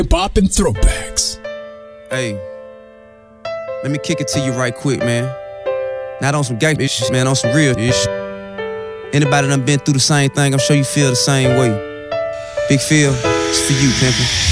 Bop and throwbacks. Hey, let me kick it to you right quick, man. Not on some gangsta shit, man, on some real shit. Anybody done been through the same thing, I'm sure you feel the same way. Big Phil, it's for you, pimpin'.